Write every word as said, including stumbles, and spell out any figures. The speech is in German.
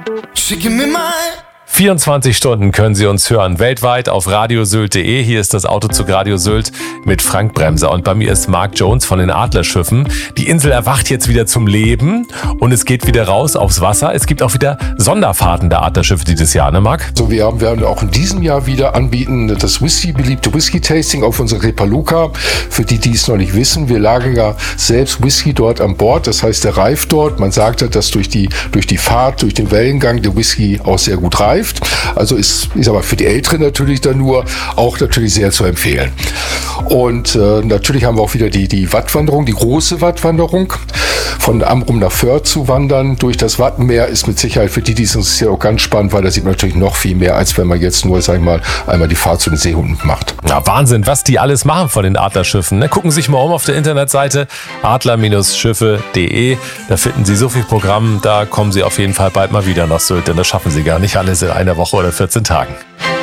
vierundzwanzig Stunden können Sie uns hören, weltweit auf radiosylt punkt de. Hier ist das Autozug Radio Sylt mit Frank Bremser und bei mir ist Mark Jones von den Adlerschiffen. Die Insel erwacht jetzt wieder zum Leben und es geht wieder raus aufs Wasser. Es gibt auch wieder Sonderfahrten der Adlerschiffe dieses Jahr, ne Mark? So, wir werden auch in diesem Jahr wieder anbieten, das Whisky, beliebte Whisky-Tasting auf unserer Repaluca. Für die, die es noch nicht wissen, wir lagern ja selbst Whisky dort an Bord. Das heißt, der reift dort. Man sagt ja, dass durch die, durch die Fahrt, durch den Wellengang der Whisky auch sehr gut reift. Also ist, ist aber für die Älteren natürlich dann nur auch natürlich sehr zu empfehlen. Und äh, natürlich haben wir auch wieder die, die Wattwanderung, die große Wattwanderung. Von Amrum nach Föhr zu wandern durch das Wattenmeer ist mit Sicherheit für die, die es interessiert, auch ganz spannend, weil da sieht man natürlich noch viel mehr, als wenn man jetzt nur, sag ich mal, einmal die Fahrt zu den Seehunden macht. Ja, Wahnsinn, was die alles machen von den Adlerschiffen. Ne? Gucken Sie sich mal um auf der Internetseite adler Schiffe punkt de. Da finden Sie so viel Programm, da kommen Sie auf jeden Fall bald mal wieder nach Sylt, denn das schaffen Sie gar nicht alles in einer Woche oder vierzehn Tagen.